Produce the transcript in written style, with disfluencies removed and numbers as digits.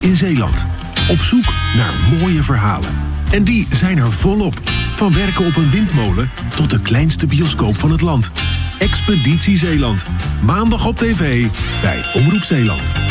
in Zeeland. Op zoek naar mooie verhalen. En die zijn er volop. Van werken op een windmolen tot de kleinste bioscoop van het land. Expeditie Zeeland. Maandag op tv bij Omroep Zeeland.